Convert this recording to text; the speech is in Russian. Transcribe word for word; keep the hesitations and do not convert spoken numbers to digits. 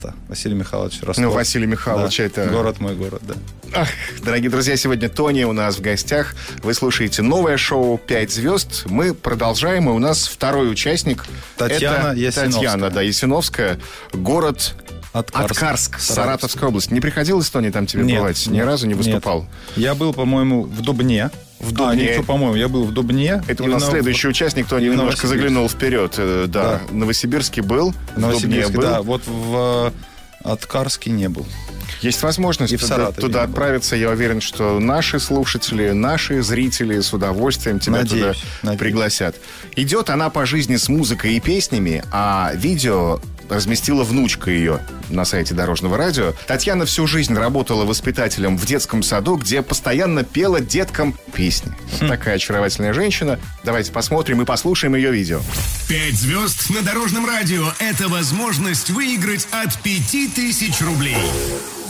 Василий Михайлович Ростов. Ну, Василий Михайлович, да. это... Город мой город, да. Ах, дорогие друзья, сегодня Тони у нас в гостях. Вы слушаете новое шоу «Пять звезд». Мы продолжаем, и у нас второй участник. Татьяна это Ясиновская. Татьяна, да, Ясиновская. Город... Откарск, Откарск, Саратовская область. Не приходилось, Тони, там тебе нет, бывать? Ни нет, разу не выступал? Нет. Я был, по-моему, в Дубне. В Дубне. А, нет, по-моему, я был в Дубне. Это у нас в... следующий участник, Тони немножко заглянул вперед. Да, да. В Новосибирске был, в Дубне был. Да, вот в Откарске не был. Есть возможность туда, туда отправиться. Я уверен, что наши слушатели, наши зрители с удовольствием тебя надеюсь, туда надеюсь. пригласят. Идет она по жизни с музыкой и песнями, а видео разместила внучка ее на сайте Дорожного радио. Татьяна всю жизнь работала воспитателем в детском саду, где постоянно пела деткам песни. Вот такая очаровательная женщина. Давайте посмотрим и послушаем ее видео. Пять звезд на Дорожном радио – это возможность выиграть от пяти тысяч рублей.